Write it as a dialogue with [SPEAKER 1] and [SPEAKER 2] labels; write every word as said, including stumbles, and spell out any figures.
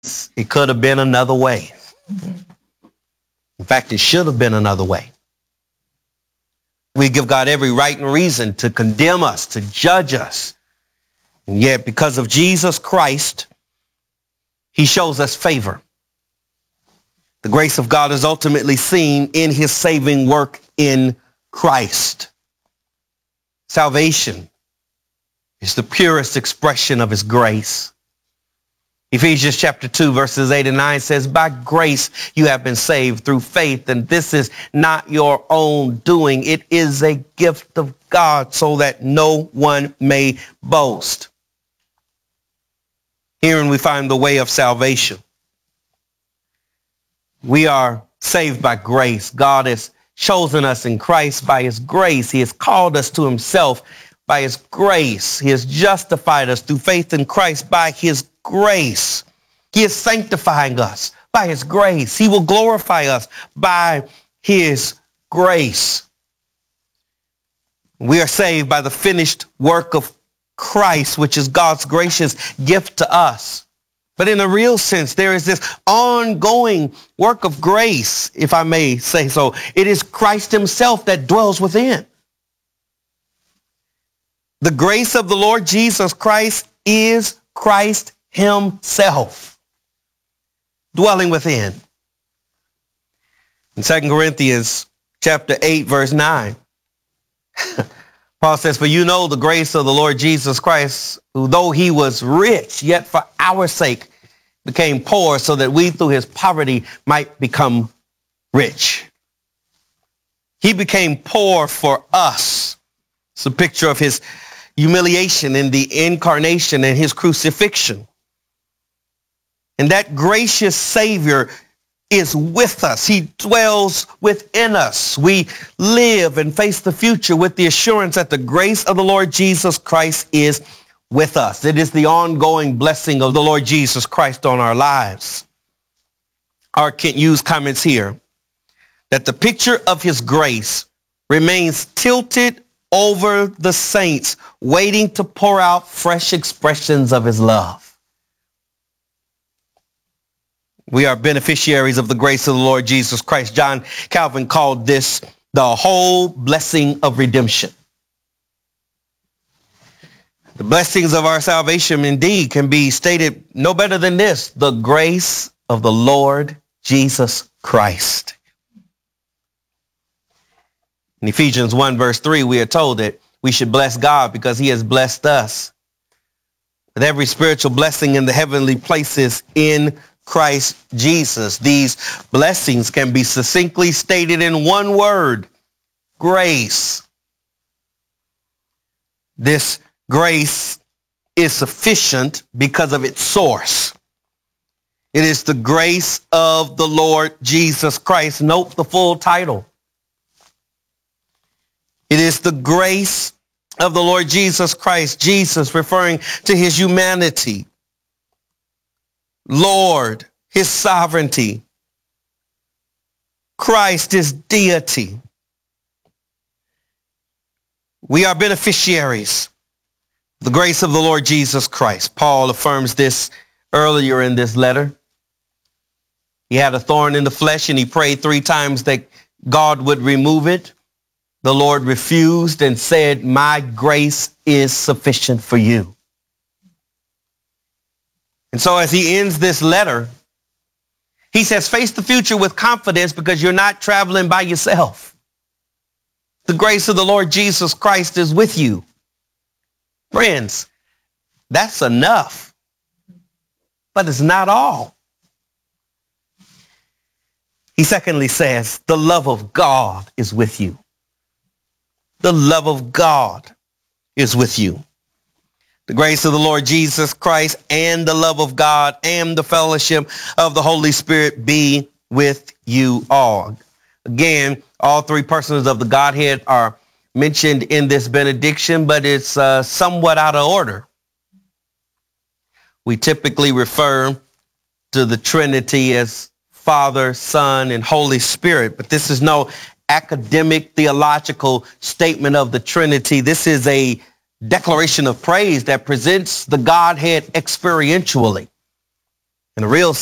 [SPEAKER 1] it could have been another way. In fact, it should have been another way. We give God every right and reason to condemn us, to judge us. And yet, because of Jesus Christ, he shows us favor. The grace of God is ultimately seen in his saving work in Christ. Salvation is the purest expression of his grace. Ephesians chapter two, verses eight and nine says, by grace you have been saved through faith, and this is not your own doing. It is a gift of God, so that no one may boast. Herein we find the way of salvation. We are saved by grace. God has chosen us in Christ by his grace. He has called us to himself by his grace. He has justified us through faith in Christ by his grace. He is sanctifying us by his grace. He will glorify us by his grace. We are saved by the finished work of Christ, which is God's gracious gift to us. But in a real sense, there is this ongoing work of grace, if I may say so. It is Christ himself that dwells within. The grace of the Lord Jesus Christ is Christ himself dwelling within. In Second Corinthians chapter eight, verse nine, Paul says, for you know the grace of the Lord Jesus Christ, who though he was rich, yet for our sake became poor, so that we through his poverty might become rich. He became poor for us. It's a picture of his humiliation in the incarnation and his crucifixion. And that gracious Savior is with us. He dwells within us. We live and face the future with the assurance that the grace of the Lord Jesus Christ is with us. It is the ongoing blessing of the Lord Jesus Christ on our lives. R. Kent Hughes comments here that the picture of his grace remains tilted over the saints, waiting to pour out fresh expressions of his love. We are beneficiaries of the grace of the Lord Jesus Christ. John Calvin called this the whole blessing of redemption. The blessings of our salvation indeed can be stated no better than this: the grace of the Lord Jesus Christ. In Ephesians one, verse three, we are told that we should bless God because he has blessed us with every spiritual blessing in the heavenly places in Christ Jesus. These blessings can be succinctly stated in one word: grace. This grace is sufficient because of its source. It is the grace of the Lord Jesus Christ. Note the full title. It is the grace of the Lord Jesus Christ. Jesus referring to his humanity. Lord, his sovereignty. Christ, his deity. We are beneficiaries of the grace of the Lord Jesus Christ. Paul affirms this earlier in this letter. He had a thorn in the flesh and he prayed three times that God would remove it. The Lord refused and said, my grace is sufficient for you. And so as he ends this letter, he says, face the future with confidence because you're not traveling by yourself. The grace of the Lord Jesus Christ is with you. Friends, that's enough, but it's not all. He secondly says, the love of God is with you. The love of God is with you. The grace of the Lord Jesus Christ and the love of God and the fellowship of the Holy Spirit be with you all. Again, all three persons of the Godhead are mentioned in this benediction, but it's uh, somewhat out of order. We typically refer to the Trinity as Father, Son, and Holy Spirit, but this is no academic theological statement of the Trinity. This is a declaration of praise that presents the Godhead experientially. And the real